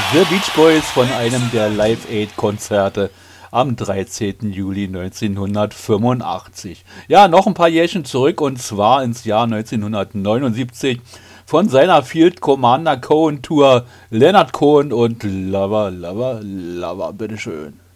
The Beach Boys von einem der Live-Aid-Konzerte am 13. Juli 1985. Ja, noch ein paar Jährchen zurück und zwar ins Jahr 1979 von seiner Field Commander Cohen Tour Leonard Cohen und Lover, Lover, Lover, bitteschön.